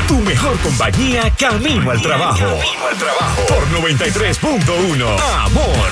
Tu mejor compañía camino al trabajo. Por 93.1. Amor.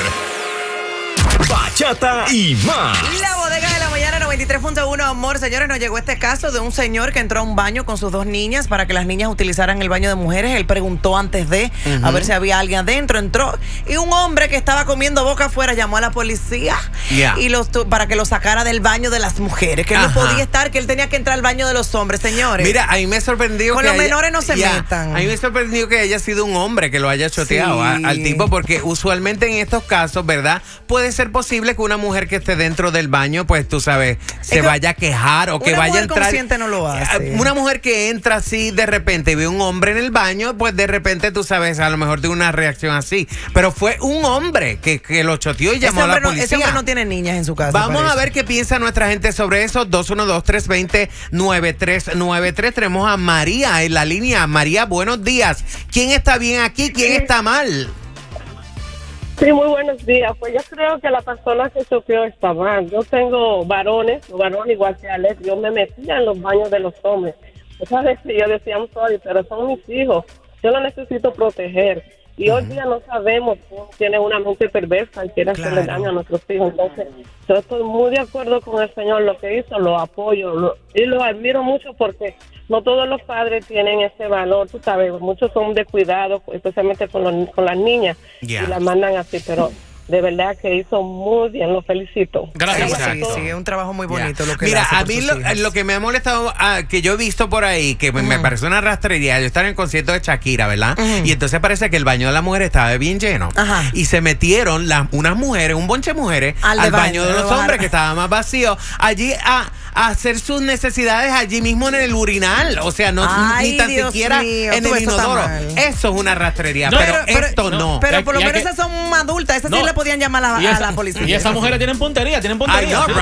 Bachata y más. La bodega de la mañana 93.1, amor. Señores, nos llegó este caso de un señor que entró a un baño con sus dos niñas para que las niñas utilizaran el baño de mujeres. Él preguntó antes de a ver si había alguien adentro. Entró y un hombre que estaba comiendo boca afuera llamó a la policía y para que lo sacara del baño de las mujeres, que él no podía estar, que él tenía que entrar al baño de los hombres, señores. Mira, a mí me sorprendió con que los menores no se metan. A mí me sorprendió que haya sido un hombre que lo haya choteado al tipo, porque usualmente en estos casos, ¿verdad? Puede ser posible que una mujer que esté dentro del baño, pues tú sabes, se vaya a quejar o que vaya a entrar. Consciente no lo hace. Una mujer que entra así de repente y ve un hombre en el baño, pues de repente tú sabes, a lo mejor de una reacción así. Pero fue un hombre que lo choteó y llamó a la policía. Ese hombre no tiene niñas en su casa. Vamos a ver qué piensa nuestra gente sobre eso. 212-320-9393. Tenemos a María en la línea. María, buenos días. ¿Quién está bien aquí? ¿Quién está mal? Sí, muy buenos días. Pues yo creo que la persona que sufrió está mal. Yo tengo varones igual que Alex. Yo me metía en los baños de los hombres. Muchas veces yo decía, I'm sorry, pero son mis hijos. Yo los necesito proteger. Y hoy día no sabemos quién tiene una mente perversa y quiere hacerle daño a nuestros hijos. Entonces, yo estoy muy de acuerdo con el Señor. Lo que hizo, lo apoyo y lo admiro mucho porque no todos los padres tienen ese valor. Tú sabes, muchos son descuidados, especialmente con las niñas, y las mandan así, pero de verdad que hizo muy bien, lo felicito. Gracias. Sí, es un trabajo muy bonito lo que mira, hace a mí lo que me ha molestado, que yo he visto por ahí, que me parece una rastrería. Yo estaba en el concierto de Shakira, ¿verdad? Y entonces parece que el baño de la mujer estaba bien lleno. Y se metieron unas mujeres, un bonche de mujeres, al baño de los hombres, que estaba más vacío, allí a hacer sus necesidades allí mismo en el urinal. O sea, ni tan siquiera en el inodoro. Eso es una rastrería, pero esto no. Pero por lo menos esas son adultas, esas sí le podían llamar a la policía. Y esas mujeres tienen puntería, I know,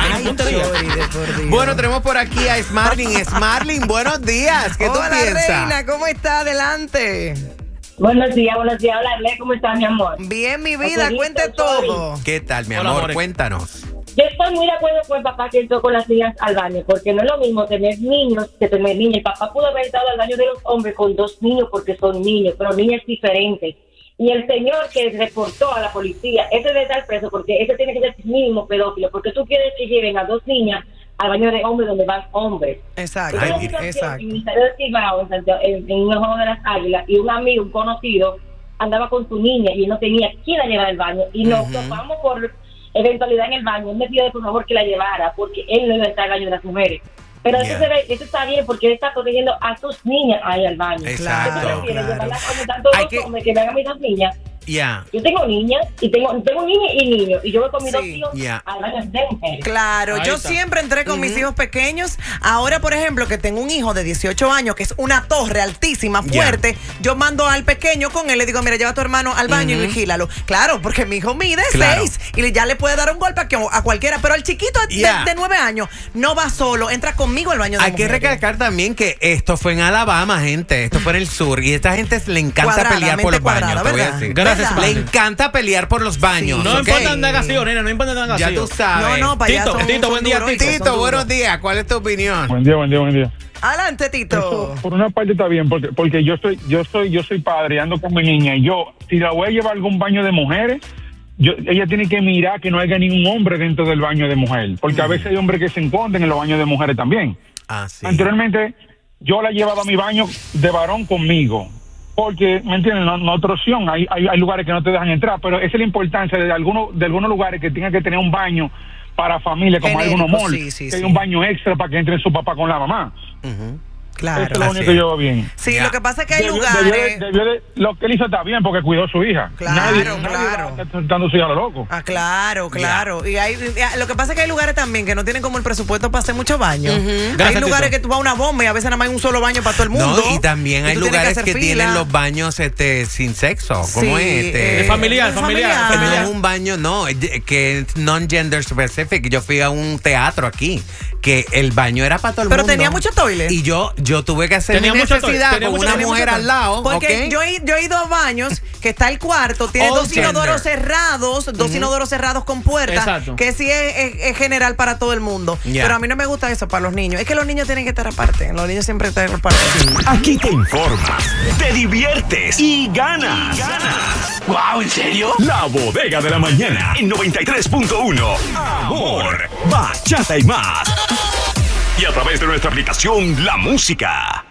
right? Bueno, tenemos por aquí a Smarling. Smarling, buenos días. ¿Qué tú piensas? Hola, reina, ¿cómo está? Adelante. Buenos días. Hola, Arlene, ¿cómo estás, mi amor? Bien, mi vida, cuente todo. ¿Qué tal, mi amor? Cuéntanos. Yo estoy muy de acuerdo con el papá que entró con las niñas al baño, porque no es lo mismo tener niños que tener niñas. El papá pudo haber entrado al baño de los hombres con dos niños porque son niños, pero niñas diferentes. Y el señor que reportó a la policía, ese debe estar preso porque ese tiene que ser mínimo pedófilo, porque tú quieres que lleven a dos niñas al baño de hombres donde van hombres. Exacto. En mi salón de Cibao, en un juego de las Águilas, y un amigo, un conocido, andaba con su niña y él no tenía quién la llevar al baño. Y nos topamos por eventualidad en el baño. Él me pidió por favor que la llevara porque él no iba a estar al baño de las mujeres. Pero eso está bien porque él está protegiendo a sus niñas ahí al baño. Exacto. Que vean a mis dos niñas. Yo tengo niñas y tengo niña y niños y yo voy con mis dos hijos a baños de mujeres. Claro, yo siempre entré con mis hijos pequeños. Ahora, por ejemplo, que tengo un hijo de 18 años que es una torre altísima, fuerte, yo mando al pequeño con él, le digo, mira, lleva a tu hermano al baño y vigílalo. Claro, porque mi hijo mide 6 y ya le puede dar un golpe a cualquiera, pero el chiquito de 9 años no va solo, entra conmigo al baño de mujeres. Hay que recalcar también que esto fue en Alabama, gente, esto fue en el sur y a esta gente le encanta pelear por los baños, te voy a decir. Le encanta pelear por los baños. No importa negación, nena, no importa negación. Ya tú sabes. Tito, buen día, Tito, buenos días. ¿Cuál es tu opinión? Buen día. Adelante, Tito. Eso, por una parte está bien, porque yo soy padre y ando con mi niña. Y yo, si la voy a llevar a algún baño de mujeres, ella tiene que mirar que no haya ningún hombre dentro del baño de mujer. Porque a veces hay hombres que se esconden en los baños de mujeres también. Anteriormente, yo la llevaba a mi baño de varón conmigo. Porque, ¿me entienden? No otra opción. Hay lugares que no te dejan entrar, pero esa es la importancia de algunos lugares que tengan que tener un baño para familia, como algunos malls, que hay un baño extra para que entre su papá con la mamá. Claro. Eso es lo único que yo veo bien. Sí, lo que pasa es que hay lugares... lo que él hizo está bien porque cuidó a su hija. Nadie está dando su hija a lo loco. Claro. Y lo que pasa es que hay lugares también que no tienen como el presupuesto para hacer muchos baños. Hay lugares que tú vas a una bomba y a veces nada más hay un solo baño para todo el mundo. No, y también hay lugares que tienen los baños sin sexo. ¿Cómo es? Familiar. No es un baño, que es non-gender specific. Yo fui a un teatro aquí que el baño era para todo el Pero mundo. tenía muchos toiles. Y yo tuve que hacer mi necesidad con una mujer al lado. Porque yo he ido a baños que está el cuarto, tiene dos inodoros cerrados, inodoros cerrados con puertas, que sí es general para todo el mundo. Pero a mí no me gusta eso para los niños. Es que los niños tienen que estar aparte. Los niños siempre están aparte. Aquí te informas, te diviertes y ganas. ¡Wow! ¿En serio? La Bodega de la Mañana en 93.1. Amor, bachata y más. Y a través de nuestra aplicación La Música.